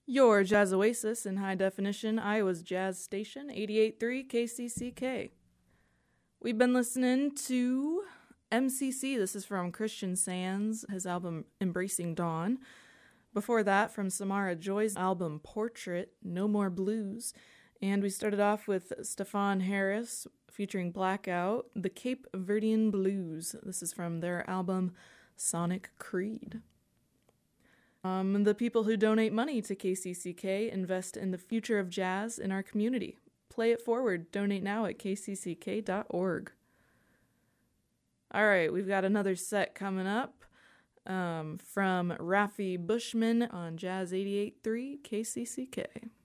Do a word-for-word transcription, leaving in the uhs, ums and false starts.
Your Jazz Oasis in high definition, Iowa's Jazz Station, eighty-eight point three K C C K. We've been listening to M C C. This is from Christian Sands, his album Embracing Dawn. Before that, from Samara Joy's album Portrait, No More Blues. And we started off with Stefan Harris featuring Blackout, The Cape Verdean Blues. This is from their album Sonic Creed. Um, the people who donate money to K C C K invest in the future of jazz in our community. Play it forward. Donate now at k c c k dot org. All right, we've got another set coming up um, from Rafi Bushman on Jazz eighty-eight point three K C C K.